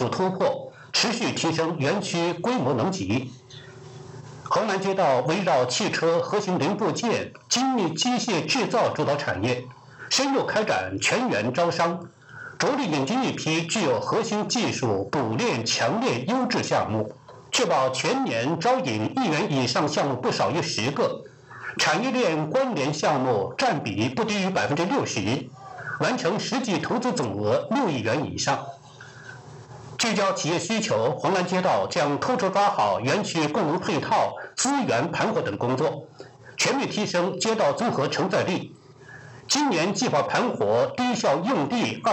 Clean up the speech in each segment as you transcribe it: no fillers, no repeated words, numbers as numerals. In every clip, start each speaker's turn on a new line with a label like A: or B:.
A: 求突破，持续提升园区规模能级。红蓝街道围绕汽车核心零部件、精密机械制造主导产业，深入开展全员招商，着力引进一批具有核心技术、补链、强链优质项目，确保全年招引1元以上项目不少于10个，产业链关联项目占比不低于60%，完成实际投资总额6亿元以上。聚焦企业需求，红蓝街道将突出抓好园区功能配套、资源盘活等工作，全面提升街道综合承载力。今年计划盘活低效用地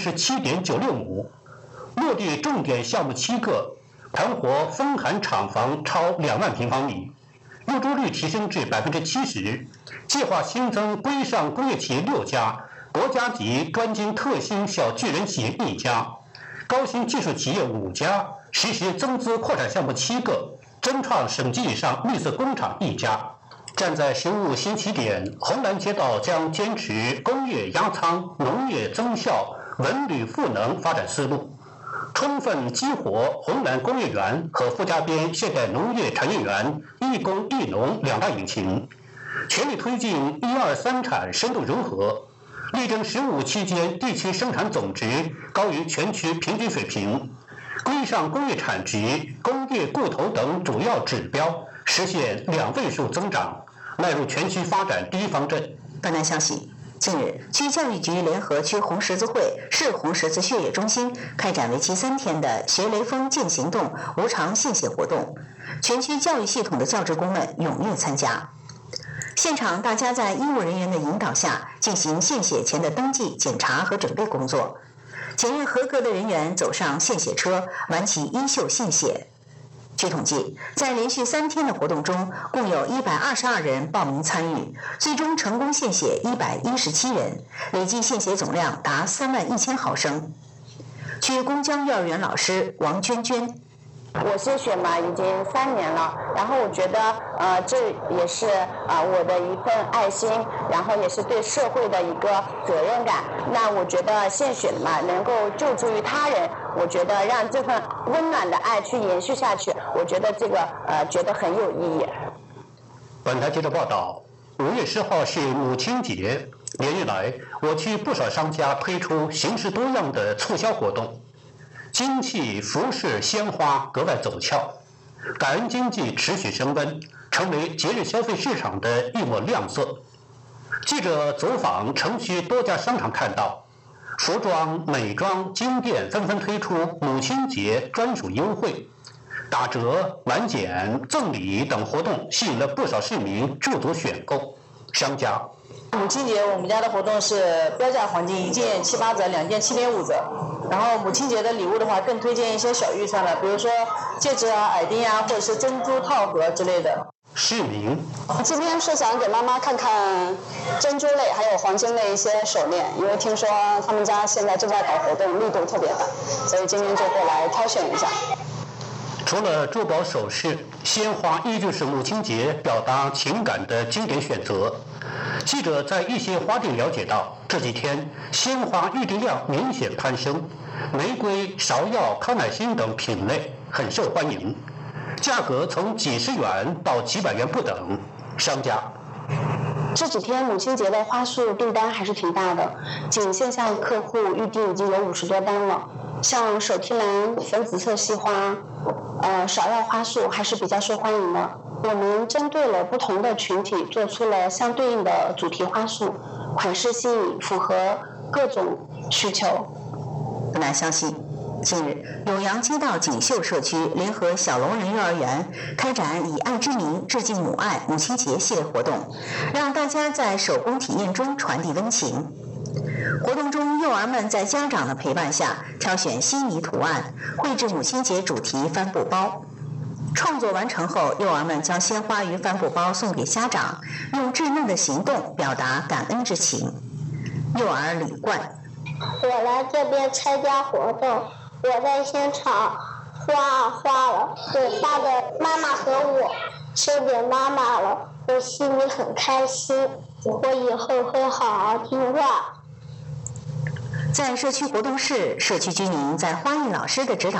A: 217.96亩，落地重点项目7个，盘活风寒厂房超2万平方米，入住率提升至70%。计划新增规上工业企业6家，国家级专精特新小巨人企业1家。高新技术企业5家，实施增资扩产项目7个，增创省级以上绿色工厂1家。站在实务新起点，红蓝街道将坚持工业压仓、农业增效、文旅赋能发展思路，充分激活红蓝工业园和傅家边现代农业产业园一工一农2大引擎，全力推进1、2、3产深度融合。力争15期间地区生产总值高于全区平均水平，规上工业产值、工业固投等主要指标实现2位数增长，迈入全区发展第一方阵。
B: 本台消息，近日，区教育局联合区红十字会、市红十字血液中心开展为期3天的“学雷锋健行动”无偿献血活动，全区教育系统的教职工们踊跃参加。现场，大家在医务人员的引导下进行献血前的登记、检查和准备工作。检验合格的人员走上献血车，挽起衣袖献血。据统计，在连续3天的活动中，共有122人报名参与，最终成功献血117人，累计献血总量达31000毫升。区公交幼儿园老师王娟娟。
C: 我献血嘛，已经3年了，然后我觉得，这也是我的一份爱心，然后也是对社会的一个责任感。那我觉得献血嘛，能够救助于他人，我觉得让这份温暖的爱去延续下去，我觉得这个觉得很有意义。
A: 本台记者报道，5月10号是母亲节，连日来，我区不少商家推出形式多样的促销活动。金器、服饰、鲜花格外走俏，感恩经济持续升温，成为节日消费市场的一抹亮色。记者走访城区多家商场看到，服装、美妆、精店纷纷推出母亲节专属优惠，打折、满减、赠礼等活动吸引了不少市民驻足选购。商家
D: 母亲节我们家的活动是标价黄金1件7、8折，2件7.5折。然后母亲节的礼物的话，更推荐一些小预算了，比如说戒指啊、耳钉啊，或者是珍珠套盒之类的。
A: 市民
E: 今天是想给妈妈看看珍珠类还有黄金类一些手链，因为听说他们家现在正在搞活动，力度特别大，所以今天就过来挑选一下。
A: 除了珠宝首饰，鲜花依旧是母亲节表达情感的经典选择。记者在一些花店了解到，这几天鲜花预订量明显攀升，玫瑰、芍药、康乃馨等品类很受欢迎，价格从几十元到几百元不等。商家
E: 这几天母亲节的花束订单还是挺大的，仅线下客户预订已经有50多单了。像手提篮、粉紫色细花、芍药花束还是比较受欢迎的。我们针对了不同的群体，做出了相对应的主题花束，款式新颖，符合各种需求。
B: 本台消息，近日，酉阳街道锦绣社区联合小龙人幼儿园开展以爱之名致敬母爱母亲节系列活动，让大家在手工体验中传递温情。活动中，幼儿们在家长的陪伴下挑选心仪图案，绘制母亲节主题帆布包。创作完成后，幼儿们将鲜花与帆布包送给家长，用稚嫩的行动表达感恩之情。幼儿李冠，
F: 我来这边参加活动，我在现场画了伟大的妈妈和我，送给妈妈了，我心里很开心，我以后会好好听话。
B: 在社区活动室，社区居民在花艺老师的指导